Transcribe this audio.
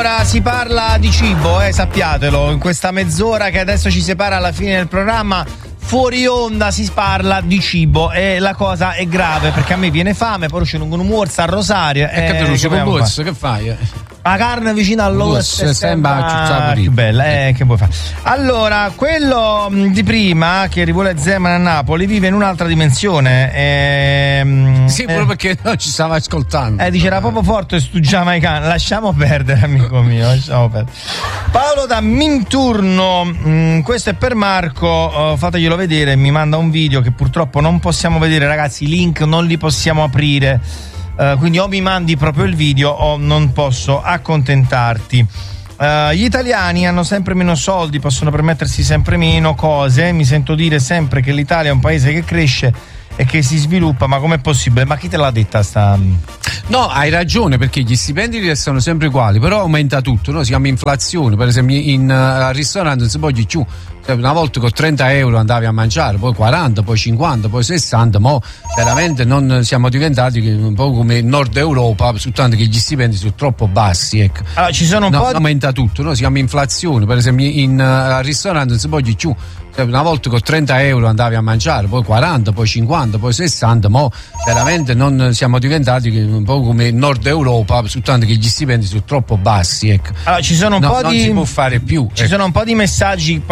Allora, si parla di cibo, sappiatelo, in questa mezz'ora che adesso ci separa alla fine del programma, fuori onda si parla di cibo e la cosa è grave perché a me viene fame, poi c'è un morso a Rosario che fai? La carne vicino all'osso sembra più bella, che vuoi fare? Allora, quello di prima che rivuole Zeman a Napoli vive in un'altra dimensione. Sì, proprio perché non ci stava ascoltando. Dice era proprio forte stu giamaicano. Lasciamo perdere, amico mio, lasciamo perdere. Paolo da Minturno, questo è per Marco, fateglielo vedere, mi manda un video che purtroppo non possiamo vedere, ragazzi, i link non li possiamo aprire. Quindi o mi mandi proprio il video o non posso accontentarti. Gli italiani hanno sempre meno soldi, possono permettersi sempre meno cose. Mi sento dire sempre che l'Italia è un paese che cresce e che si sviluppa, ma com'è possibile? Ma chi te l'ha detta sta? No, hai ragione, perché gli stipendi restano sempre uguali, però aumenta tutto, no? Si chiama inflazione. Per esempio al ristorante non si può più. Una volta con 30 euro andavi a mangiare, poi 40, poi 50, poi 60, ma veramente non siamo diventati un po' come Nord Europa, soltanto che gli stipendi sono troppo bassi, ecco. Allora, ci sono un po' aumenta tutto, no? Si chiama inflazione. Per esempio al ristorante non si può più. Una volta con 30 euro andavi a mangiare, poi 40, poi 50, poi 60, ma veramente non siamo diventati un po' come Nord Europa, soltanto che gli stipendi sono troppo bassi, ecco. Allora, ci sono un po' non si può fare più. Ci sono un po' di messaggi